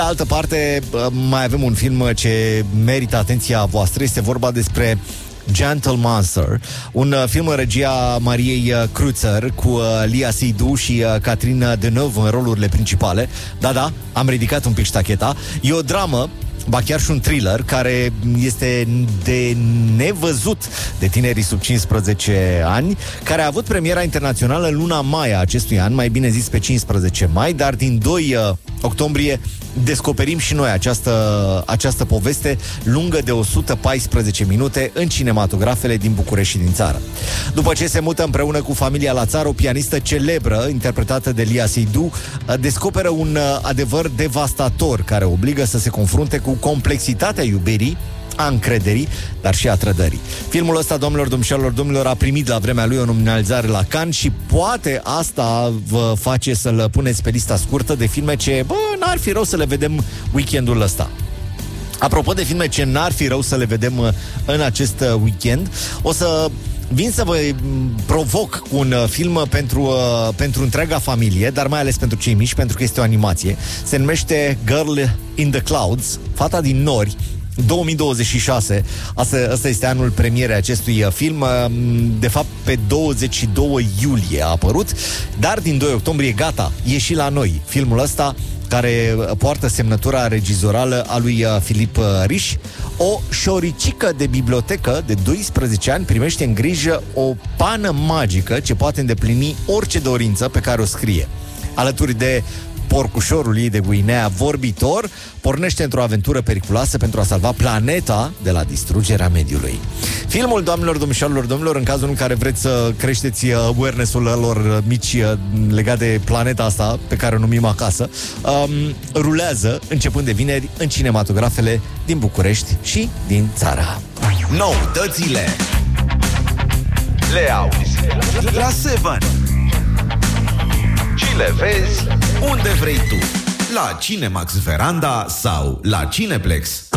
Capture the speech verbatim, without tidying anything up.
altă parte, mai avem un film ce merită atenția voastră. Este vorba despre Gentlemancer, un film în regia Mariei Kreutzer cu Lia Seydoux și Catherine Deneuve în rolurile principale. Da, da, am ridicat un pic ștacheta. E o dramă, ba chiar și un thriller, care este de nevăzut de tinerii sub cincisprezece ani, care a avut premiera internațională în luna mai a acestui an, mai bine zis pe cincisprezece mai, dar din doi octombrie descoperim și noi această, această poveste lungă de o sută paisprezece minute în cinematografele din București și din țară. După ce se mută împreună cu familia la țară, o pianistă celebră, interpretată de Lia Seydoux, descoperă un adevăr devastator care obligă să se confrunte cu complexitatea iubirii, a încrederii, dar și a trădării. Filmul ăsta, domnilor, domnișoarelor, domnilor, a primit la vremea lui o nominalizare la Cannes și poate asta vă face să-l puneți pe lista scurtă de filme ce, bă, n-ar fi rău să le vedem weekendul ăsta. Apropo de filme ce n-ar fi rău să le vedem în acest weekend, o să vin să vă provoc un film pentru, pentru întreaga familie, dar mai ales pentru cei mici, pentru că este o animație. Se numește Girl in the Clouds, Fata din Nori, două mii douăzeci și șase. Asta, asta este anul premierei acestui film. De fapt, pe douăzeci și doi iulie a apărut, dar din doi octombrie, gata, e și la noi filmul ăsta, care poartă semnătura regizorală a lui Filip Riș. O șoricică de bibliotecă de doisprezece ani primește în grijă o pană magică ce poate îndeplini orice dorință pe care o scrie. Alături de porcușorul ei de Guinea vorbitor, pornește într-o aventură periculoasă pentru a salva planeta de la distrugerea mediului. Filmul, doamnelor, domnișoarelor, domnilor, în cazul în care vreți să creșteți awareness-ul lor mici legat de planeta asta pe care o numim acasă, um, rulează începând de vineri în cinematografele din București și din țară. Noutățile le auzi la Seven și le vezi unde vrei tu, la Cinemax Veranda sau la Cineplex.